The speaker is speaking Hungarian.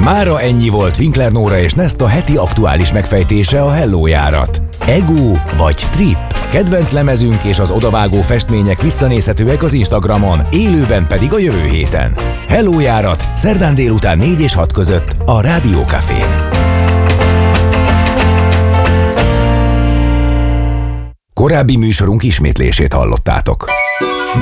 Mára ennyi volt Winkler Nóra és Nesta heti aktuális megfejtése a Hello járat. Ego vagy Trip? Kedvenc lemezünk és az odavágó festmények visszanézhetőek az Instagramon, élőben pedig a jövő héten. Hello járat, szerdán délután 4 és 6 között a Rádió Cafén. Korábbi műsorunk ismétlését hallottátok.